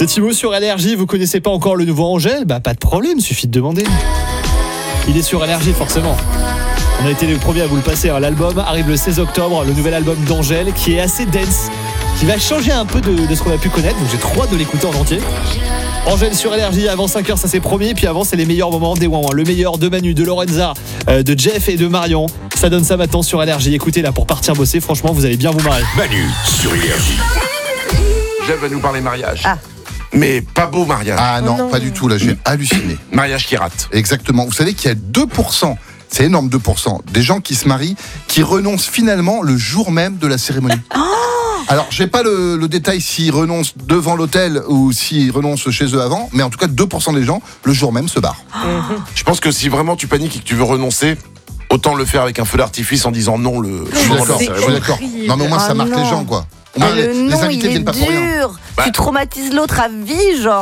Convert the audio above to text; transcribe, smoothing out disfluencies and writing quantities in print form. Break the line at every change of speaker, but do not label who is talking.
C'est Thibaut sur LRJ, vous connaissez pas encore le nouveau Angèle ? Bah pas de problème, suffit de demander. Il est sur LRJ forcément. On a été les premiers à vous le passer. L'album arrive le 16 octobre, le nouvel album d'Angèle qui est assez dense, qui va changer un peu de ce qu'on a pu connaître, donc j'ai trop hâte de l'écouter en entier. Angèle sur LRJ, avant 5h ça c'est promis, puis avant c'est les meilleurs moments des Ouin-Ouin. Le meilleur de Manu, de Lorenza, de Jeff et de Marion. Ça donne ça maintenant sur LRJ. Écoutez là pour partir bosser, franchement vous allez bien vous marrer.
Manu sur LRJ.
Jeff va nous parler mariage.
Ah.
Mais pas beau mariage.
Ah non, pas du tout, là j'ai halluciné.
Mariage qui rate.
Exactement, vous savez qu'il y a 2%, c'est énorme 2%, des gens qui se marient, qui renoncent finalement le jour même de la cérémonie. Alors, j'ai pas le détail s'ils renoncent devant l'hôtel ou s'ils renoncent chez eux avant, mais en tout cas 2% des gens, le jour même, se barrent.
Je pense que si vraiment tu paniques et que tu veux renoncer, autant le faire avec un feu d'artifice en disant non le
Je suis
jour de la
d'accord, je suis
cérémonie.
d'accord. Non mais au moins ça
Ah
marque
non.
les gens quoi. Au moins,
Le
les
nom,
invités
il est
viennent pas pour rien.
dur. Tu traumatises l'autre à vie, genre.